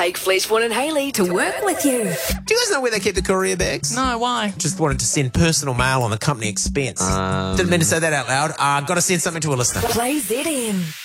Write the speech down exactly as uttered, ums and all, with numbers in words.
take Fledgebourne and Haley to work with you. Do you guys know where they keep the courier bags? No, why? Just wanted to send personal mail on the company expense. Um, Didn't mean to say that out loud. Uh, got to send something to a listener. Play Z M.